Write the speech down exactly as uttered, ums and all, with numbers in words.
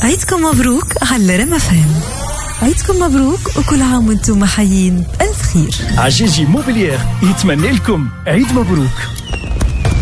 عيدكم مبروك على رم اف ام. عيدكم مبروك وكل عام وانتم حيين بألف خير. عجيجي موبيليير يتمنى لكم عيد مبروك.